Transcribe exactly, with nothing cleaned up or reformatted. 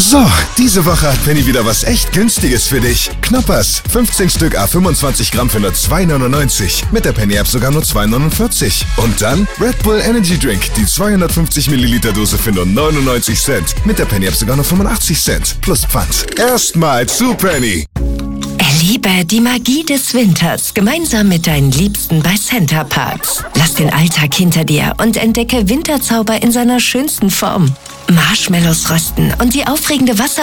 So, diese Woche hat Penny wieder was echt Günstiges für dich. Knoppers, fünfzehn Stück à fünfundzwanzig Gramm für nur zwei neunundneunzig. Mit der Penny-App sogar nur zwei neunundvierzig. Und dann Red Bull Energy Drink, die zweihundertfünfzig Milliliter Dose für nur neunundneunzig Cent. Mit der Penny-App sogar nur fünfundachtzig Cent. Plus Pfand. Erstmal zu Penny. Erlebe die Magie des Winters gemeinsam mit deinen Liebsten bei Center Parcs. Lass den Alltag hinter dir und entdecke Winterzauber in seiner schönsten Form. Marshmallows rösten und die aufregende Wasser